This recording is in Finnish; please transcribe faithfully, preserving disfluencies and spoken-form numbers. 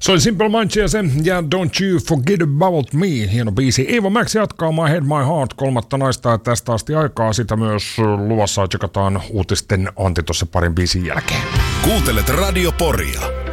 Se oli Simple Minds ja se, ja Don't You Forget About Me, hieno biisi. Eva Max jatkaa My Head, My Heart, kolmatta naista tästä asti aikaa. Sitä myös luvassa tsekataan uutisten Antti tuossa parin biisin jälkeen. Kuuntelet Radio Poria.